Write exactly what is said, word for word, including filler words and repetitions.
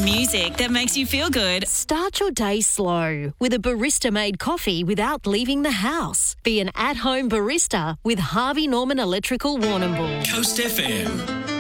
Music that makes you feel good. Start your day slow with a barista-made coffee without leaving the house. Be an at-home barista with Harvey Norman Electrical Warrnambool. Coast F M.